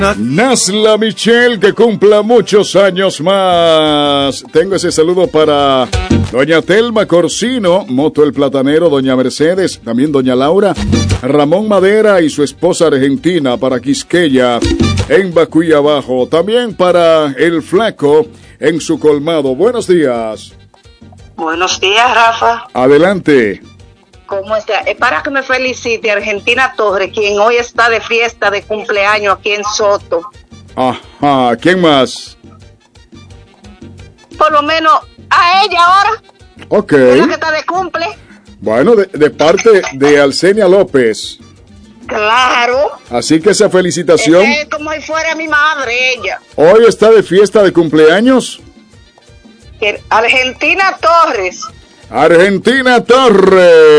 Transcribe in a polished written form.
Nasla Michelle, que cumpla muchos años más. Tengo ese saludo para doña Telma Corsino, Moto el Platanero, doña Mercedes, también doña Laura, Ramón Madera y su esposa argentina, para Quisqueya, en Bacuy Abajo. También para el Flaco, en su colmado. Buenos días. Buenos días, Rafa. Adelante. ¿Cómo está? Es para que me felicite Argentina Torres, quien hoy está de fiesta de cumpleaños aquí en Soto. Ajá, ¿quién más? Por lo menos a ella ahora. Ok. Es la que está de cumple. Bueno, de parte de Alcenia López. Claro. Así que esa felicitación. Es como si fuera mi madre, ella. Hoy está de fiesta de cumpleaños. Argentina Torres. Argentina Torres.